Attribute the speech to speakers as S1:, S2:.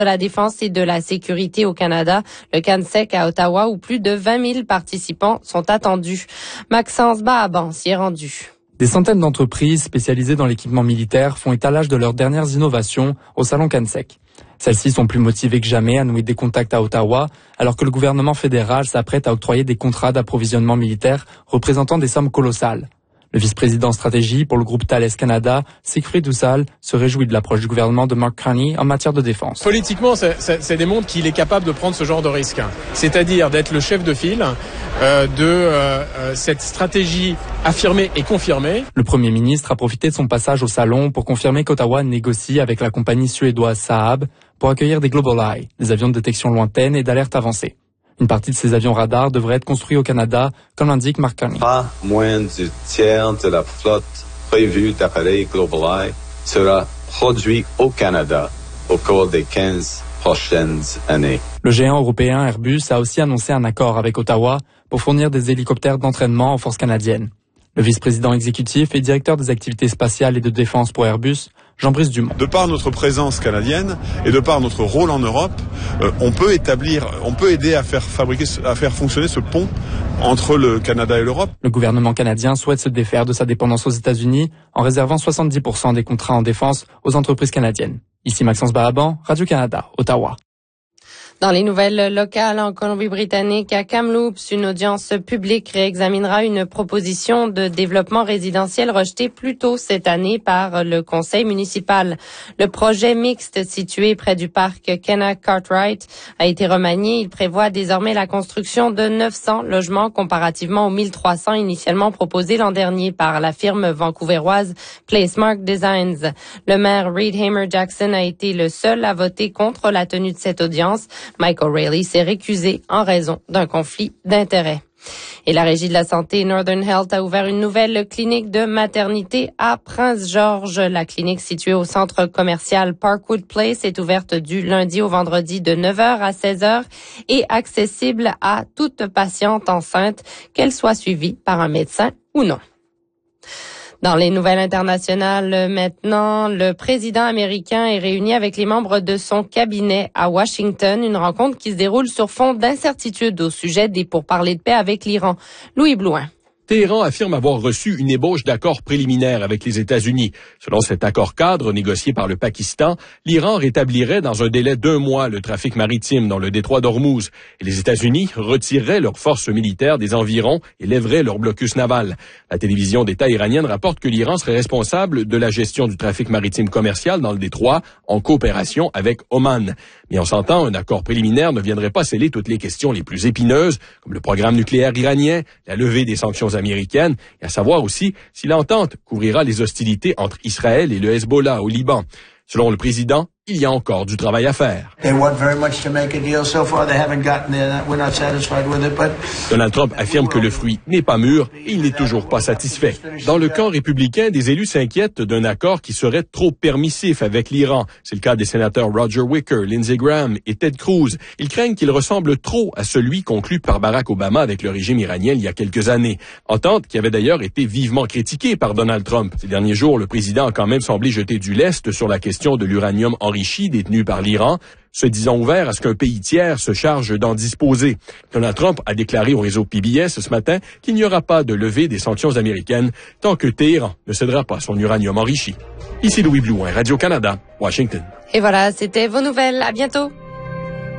S1: de la défense et de la sécurité au Canada, le CANSEC à Ottawa, où plus de 20 000 participants sont attendus. Maxence Bahaban s'y est rendu.
S2: Des centaines d'entreprises spécialisées dans l'équipement militaire font étalage de leurs dernières innovations au salon CANSEC. Celles-ci sont plus motivées que jamais à nouer des contacts à Ottawa, alors que le gouvernement fédéral s'apprête à octroyer des contrats d'approvisionnement militaire représentant des sommes colossales. Le vice-président stratégie pour le groupe Thales Canada, Siegfried Dussal, se réjouit de l'approche du gouvernement de Mark Carney en matière de défense.
S3: Politiquement, ça démontre qu'il est capable de prendre ce genre de risque, c'est-à-dire d'être le chef de file de cette stratégie affirmée et confirmée.
S2: Le Premier ministre a profité de son passage au salon pour confirmer qu'Ottawa négocie avec la compagnie suédoise Saab pour accueillir des Global Eye, des avions de détection lointaine et d'alerte avancée. Une partie de ces avions radars devrait être construits au Canada, comme l'indique Mark Carney.
S4: Pas moins du tiers de la flotte prévue d'appareils Global Eye sera produit au Canada au cours des 15 prochaines années.
S2: Le géant européen Airbus a aussi annoncé un accord avec Ottawa pour fournir des hélicoptères d'entraînement aux forces canadiennes. Le vice-président exécutif et directeur des activités spatiales et de défense pour Airbus, Jean-Brice Dumont.
S5: De par notre présence canadienne et de par notre rôle en Europe, on peut aider à faire fonctionner ce pont entre le Canada et l'Europe.
S2: Le gouvernement canadien souhaite se défaire de sa dépendance aux États-Unis en réservant 70% des contrats en défense aux entreprises canadiennes. Ici Maxence Bahaban, Radio-Canada, Ottawa.
S1: Dans les nouvelles locales en Colombie-Britannique, à Kamloops, une audience publique réexaminera une proposition de développement résidentiel rejetée plus tôt cette année par le conseil municipal. Le projet mixte situé près du parc Kenna Cartwright a été remanié. Il prévoit désormais la construction de 900 logements comparativement aux 1300 initialement proposés l'an dernier par la firme vancouveroise Placemark Designs. Le maire Reed Hamer Jackson a été le seul à voter contre la tenue de cette audience. Mike O'Reilly s'est récusé en raison d'un conflit d'intérêts. Et la Régie de la santé Northern Health a ouvert une nouvelle clinique de maternité à Prince-Georges. La clinique située au centre commercial Parkwood Place est ouverte du lundi au vendredi de 9h à 16h et accessible à toute patiente enceinte, qu'elle soit suivie par un médecin ou non. Dans les nouvelles internationales, maintenant, le président américain est réuni avec les membres de son cabinet à Washington, une rencontre qui se déroule sur fond d'incertitude au sujet des pourparlers de paix avec l'Iran. Louis Blouin.
S6: Téhéran affirme avoir reçu une ébauche d'accord préliminaire avec les États-Unis. Selon cet accord cadre négocié par le Pakistan, l'Iran rétablirait dans un délai d'1 mois le trafic maritime dans le détroit d'Ormuz et les États-Unis retireraient leurs forces militaires des environs et lèveraient leur blocus naval. La télévision d'État iranienne rapporte que l'Iran serait responsable de la gestion du trafic maritime commercial dans le détroit en coopération avec Oman. Mais on s'entend, un accord préliminaire ne viendrait pas sceller toutes les questions les plus épineuses, comme le programme nucléaire iranien, la levée des sanctions américaine, et à savoir aussi si l'entente couvrira les hostilités entre Israël et le Hezbollah au Liban. Selon le président, il y a encore du travail à faire. Donald Trump affirme que le fruit n'est pas mûr et il n'est toujours pas satisfait. Dans le camp républicain, des élus s'inquiètent d'un accord qui serait trop permissif avec l'Iran. C'est le cas des sénateurs Roger Wicker, Lindsey Graham et Ted Cruz. Ils craignent qu'il ressemble trop à celui conclu par Barack Obama avec le régime iranien il y a quelques années. Entente qui avait d'ailleurs été vivement critiquée par Donald Trump. Ces derniers jours, le président a quand même semblé jeter du lest sur la question de l'uranium enrichi détenu par l'Iran, se disant ouvert à ce qu'un pays tiers se charge d'en disposer. Donald Trump a déclaré au réseau PBS ce matin qu'il n'y aura pas de levée des sanctions américaines tant que Téhéran ne cédera pas son uranium enrichi. Ici Louis Blouin, Radio-Canada, Washington.
S1: Et voilà, c'était vos nouvelles. À bientôt.